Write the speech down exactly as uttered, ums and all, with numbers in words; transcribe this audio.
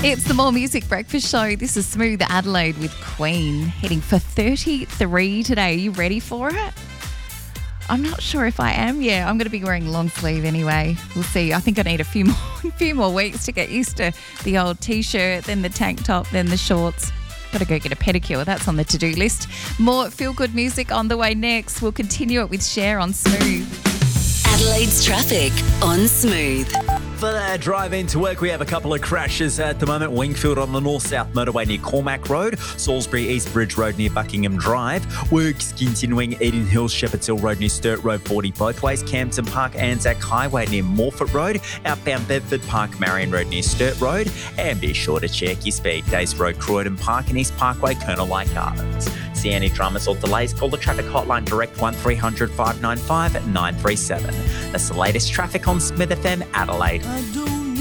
It's the More Music Breakfast Show. This is Smooth Adelaide with Queen, heading for thirty-three today. Are you ready for it? I'm not sure if I am. Yeah, I'm going to be wearing long sleeve anyway. We'll see. I think I need a few more, a few more weeks to get used to the old T-shirt, then the tank top, then the shorts. Got to go get a pedicure. That's on the to-do list. More feel-good music on the way next. We'll continue it with Cher on Smooth. Adelaide's traffic on Smooth. For that drive into work, we have a couple of crashes at the moment. Wingfield on the north-south motorway near Cormac Road, Salisbury East Bridge Road near Buckingham Drive. Works continuing Eden Hills, Shepherds Hill Road near Sturt Road forty both ways. Campton Park, Anzac Highway near Morford Road. Outbound Bedford Park, Marion Road near Sturt Road. And be sure to check your speed. Days Road, Croydon Park and East Parkway, Colonel Light Gardens. See any dramas or delays, call the traffic hotline direct one three hundred five nine five nine three seven. That's the latest traffic on Smith F M Adelaide. I do